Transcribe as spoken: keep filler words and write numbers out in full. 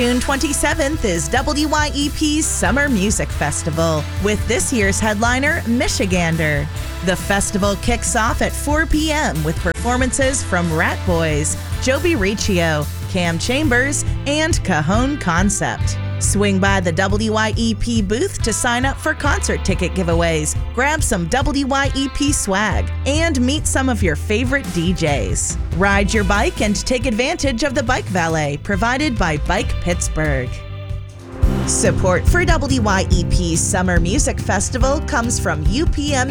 June twenty-seventh is W Y E P's Summer Music Festival with this year's headliner, Michigander. The festival kicks off at four p.m. with performances from Rat Boys, Joby Riccio, Cam Chambers, and Cajon Concept. Swing by the W Y E P booth to sign up for concert ticket giveaways, grab some W Y E P swag, and meet some of your favorite D Js. Ride your bike and take advantage of the bike valet provided by Bike Pittsburgh. Support for W Y E P's Summer Music Festival comes from U P M